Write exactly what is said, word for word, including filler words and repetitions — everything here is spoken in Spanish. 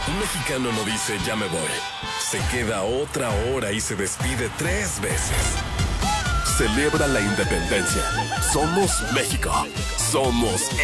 Un mexicano no dice ya me voy. Se queda otra hora y se despide tres veces. Celebra la independencia. Somos México. Somos